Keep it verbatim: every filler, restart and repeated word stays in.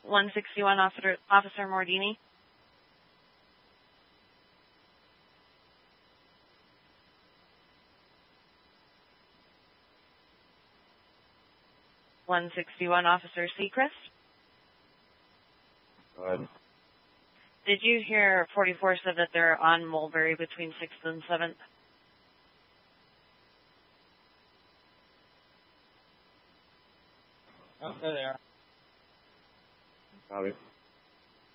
one sixty-one, Officer, Officer Mordini. one sixty-one, Officer Seacrest. Go ahead. Did you hear forty-four said that they're on Mulberry between sixth and seventh? Oh, there they are. Copy.